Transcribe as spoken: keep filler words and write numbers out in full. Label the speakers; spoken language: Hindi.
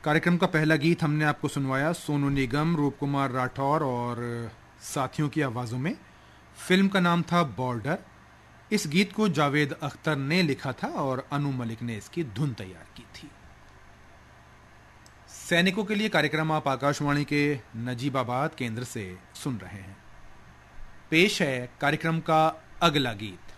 Speaker 1: कार्यक्रम का पहला गीत हमने आपको सुनवाया सोनू निगम, रूप कुमार राठौर और साथियों की आवाज़ों में। फिल्म का नाम था बॉर्डर। इस गीत को जावेद अख्तर ने लिखा था और अनु मलिक ने इसकी धुन तैयार की थी। सैनिकों के लिए कार्यक्रम आप आकाशवाणी के नजीबाबाद केंद्र से सुन रहे हैं। पेश है कार्यक्रम का अगला गीत।